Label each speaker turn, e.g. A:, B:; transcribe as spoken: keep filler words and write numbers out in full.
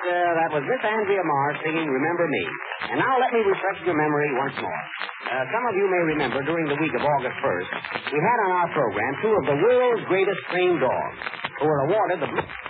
A: uh, that was Miss Andrea Marr singing Remember Me. And now let me refresh your memory once more. Uh, some of you may remember during the week of August first, we had on our program two of the world's greatest trained dogs who were awarded the...